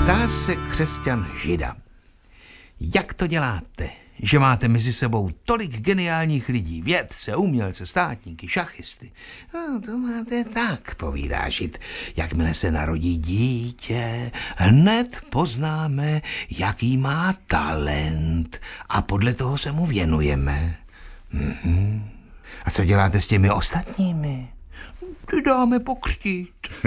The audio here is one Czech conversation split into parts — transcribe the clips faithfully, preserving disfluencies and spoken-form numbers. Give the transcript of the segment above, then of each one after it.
Ptá se křesťan Žida. Jak to děláte, že máte mezi sebou tolik geniálních lidí, vědce, umělce, státníky, šachisty? No, to máte tak, povídá Žid. Jakmile se narodí dítě, hned poznáme, jaký má talent a podle toho se mu věnujeme. Mhm. A co děláte s těmi ostatními? Ty dáme pokřtít.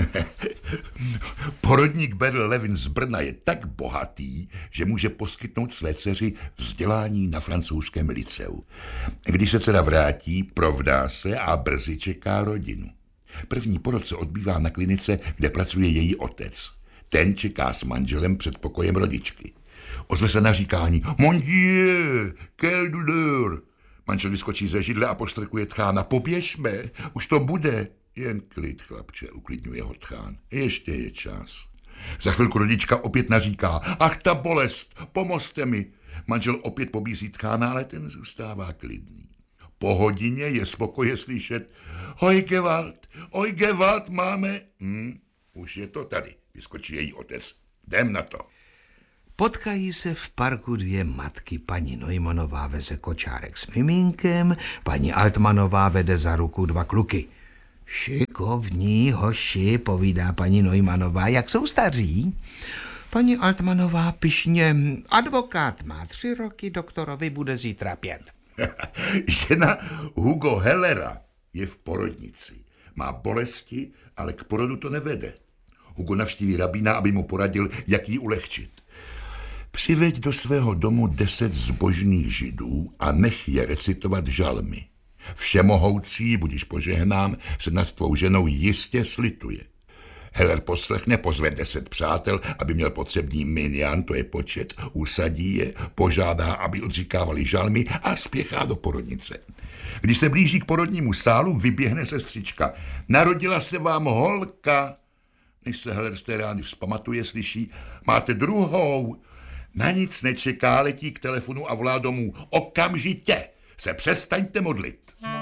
Porodník Berl Levin z Brna je tak bohatý, že může poskytnout své dceři vzdělání na francouzském liceu. Když se dcera vrátí, provdá se a brzy čeká rodinu. První porod se odbývá na klinice, kde pracuje její otec. Ten čeká s manželem před pokojem rodičky. Ozve se naříkání: Mon Dieu, quelle douleur! Manžel vyskočí ze židle a postrkuje tchána: Poběžme, už to bude. Jen klid, chlapče, uklidňuje ho tchán. Ještě je čas. Za chvilku rodička opět naříká: Ach, ta bolest, pomozte mi. Manžel opět pobízí tchána, ale ten zůstává klidný. Po hodině je spokoje slyšet: Oj, Gewalt, oj, Gewalt, máme. Hm, už je to tady, vyskočí její otec. Jdem na to. Potkají se v parku dvě matky. Paní Neumannová veze kočárek s miminkem, paní Altmanová vede za ruku dva kluky. Šikovní hoši, povídá paní Neumannová. Jak jsou staří? Paní Altmanová pyšně: Advokát má tři roky, doktorovi bude zítra pět. Žena Hugo Hellera je v porodnici. Má bolesti, ale k porodu to nevede. Hugo navštíví rabína, aby mu poradil, jak jí ulehčit. Přiveď do svého domu deset zbožných židů a nech je recitovat žalmy. Všemohoucí, budiž požehnám, se nad tvou ženou jistě slituje. Heller poslechne, pozve deset přátel, aby měl potřebný minyan, to je počet, usadí je, požádá, aby odříkávali žalmy a spěchá do porodnice. Když se blíží k porodnímu sálu, vyběhne sestřička: Narodila se vám holka. Než se Heller z té rány vzpamatuje, slyší: Máte druhou. Na nic nečeká, letí k telefonu a volá domů: Okamžitě se přestaňte modlit.